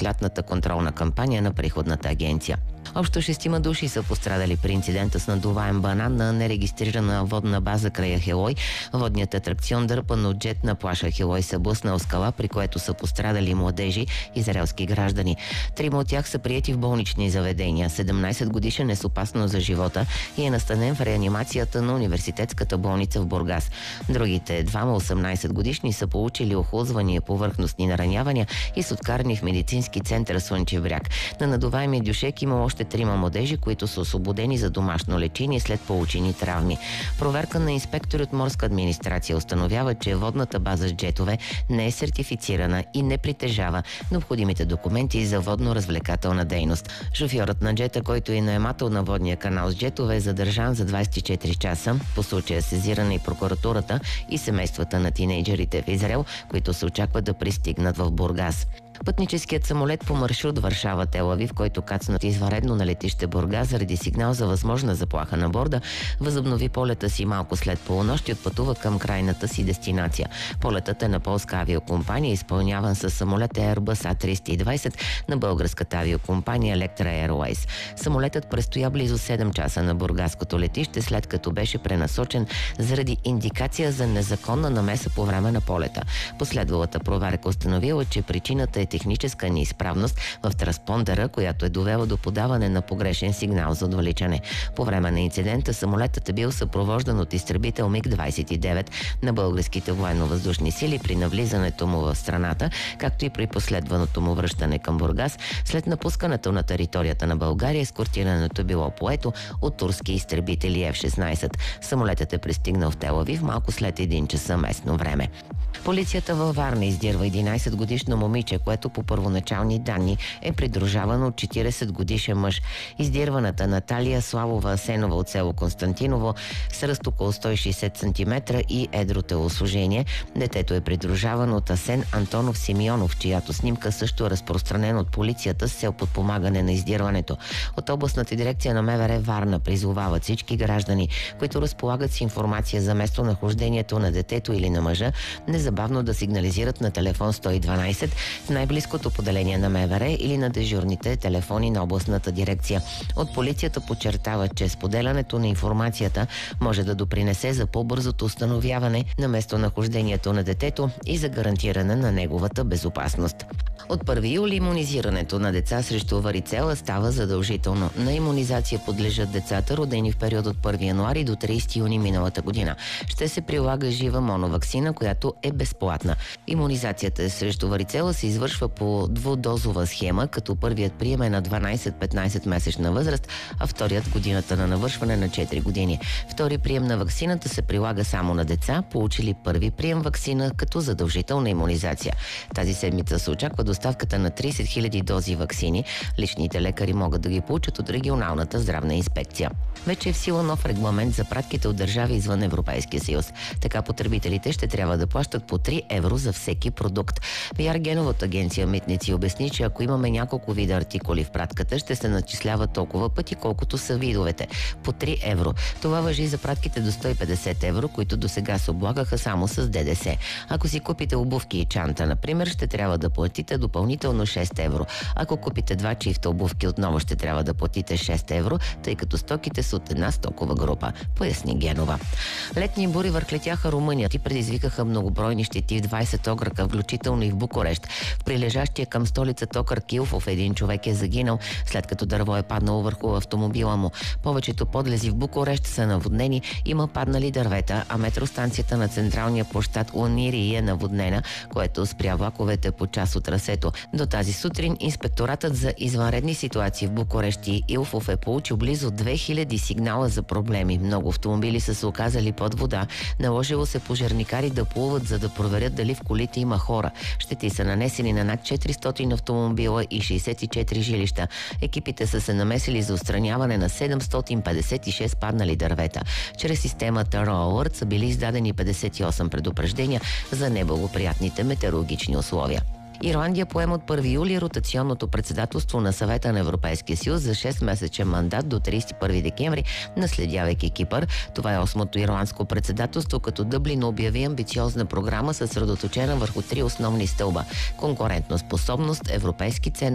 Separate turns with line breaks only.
лятната контролна кампания на приходната агенция. Общо 6 души са пострадали при инцидента с надуваем банан на нерегистрирана водна база край Ахелой. Водният атракцион, дърпан от джет на плаж Ахелой, се блъснал скала, при което са пострадали младежи, израелски граждани. 3 от тях са приети в болнични заведения. 17 годишен е с опасност за живота и е настанен в реанимацията на университетската болница в Бургас. Другите 2 18 годишни са получили охлузвания, повърхностни наранявания и са откарани в медицински център Слънчев бряг. На надуваемия дюшек има още 3 младежи, които са освободени за домашно лечение след получени травми. Проверка на инспектори от морска администрация установява, че водната база с джетове не е сертифицирана и не притежава необходимите документи за водно-развлекателна дейност. Шофьорът на джета, който е наемател на водния канал с джетове, е задържан за 24 часа. По случая сезирана и прокуратурата и семействата на тинейджерите в Израел, които се очаква да пристигнат в Бургас. Пътническият самолет по маршрут Варшава-Тел Авив, който кацна извънредно на летище Бургас заради сигнал за възможна заплаха на борда, възобнови полета си малко след полунощ и отпътува към крайната си дестинация. Полетът е на полска авиокомпания, изпълняван с самолет Airbus A320 на българската авиокомпания Electra Airways. Самолетът престоя близо 7 часа на бургаското летище, след като беше пренасочен заради индикация за незаконна намеса по време на полета. Последвалата проверка установила, че причината е техническа неизправност в транспондера, която е довела до подаване на погрешен сигнал за отвличане. По време на инцидента самолетът е бил съпровождан от изтребител МиГ-29 на българските военно-въздушни сили при навлизането му в страната, както и при последваното му връщане към Бургас. След напускането на територията на България, ескортирането било поето от турски изтребители F-16. Самолетът е пристигнал в Тел Авив малко след 1 часа местно време. Полицията във Варна издирва 11-годишно момиче, което по първоначални данни е придружавано от 40-годишен мъж. Издирваната Наталия Славова Асенова от село Константиново с ръст около 160 см и едро телосложение. Детето е придружавано от Асен Антонов Симеонов, чиято снимка също е разпространена от полицията с цел подпомагане на издирването. От областната дирекция на МВР Варна призовават всички граждани, които разполагат с информация за местонахождението на детето или на мъжа, незабавно да сигнализират на телефон 112 в най-близкото поделение на МВР или на дежурните телефони на областната дирекция. От полицията подчертават, че споделянето на информацията може да допринесе за по-бързото установяване на местонахождението на детето и за гарантиране на неговата безопасност. От 1 юли имунизирането на деца срещу варицела става задължително. На имунизация подлежат децата, родени в период от 1 януари до 30 юни миналата година. Ще се прилага жива моноваксина, която е безплатна. Имунизацията срещу варицела се извършва по двудозова схема, като първият прием е на 12-15 месечна възраст, а вторият годината на навършване на 4 години. Втори прием на ваксината се прилага само на деца, получили първи прием ваксина като задължителна имунизация. Тази седмица се очаква доставката на 30 000 дози ваксини. Личните лекари могат да ги получат от регионалната здравна инспекция. Вече е в сила нов регламент за пратките от държави извън Европейския съюз. Така потребителите ще трябва да плащат по 3 евро за всеки продукт. PR Геновата агенция Митници обясни, че ако имаме няколко вида артикули в пратката, ще се начисляват толкова пъти, колкото са видовете. По 3 евро. Това важи за пратките до 150 евро, които досега се облагаха само с ДДС. Ако си купите обувки и чанта, например, ще трябва да платите допълнително 6 евро. Ако купите 2 чифта обувки, отново ще трябва да платите 6 евро, тъй като стоките са от една стокова група, поясни Генова. Летни бури върхлетяха Румъния и предизвикаха многобройни щети в 20 окръга, включително и в Букурещ. В прилежащия към столицата окръг Илфов един човек е загинал, след като дърво е паднало върху автомобила му. Повечето подлези в Букурещ са наводнени, има паднали дървета, а метростанцията на централния площад Унири е наводнена, което спря влаковете по част от трасето. До тази сутрин инспекторатът за извънредни ситуации в Букурещ и Илфов е получил близо 2000 сигнала за проблеми. Много автомобили са се оказали под вода. Наложило се пожарникари да плуват, за да проверят дали в колите има хора. Щети са нанесени на над 400 автомобила и 64 жилища. Екипите са се намесили за отстраняване на 756 паднали дървета. Чрез системата Raw Alert са били издадени 58 предупреждения за неблагоприятните метеорологични условия. Ирландия поема от 1 юли ротационното председателство на Съвета на Европейския съюз за 6-месечен мандат до 31 декември, наследявайки Кипър. Това е 8-то ирландско председателство, като Дъблин обяви амбициозна програма, съсредоточена върху 3 основни стълба: конкурентоспособност, европейски ценности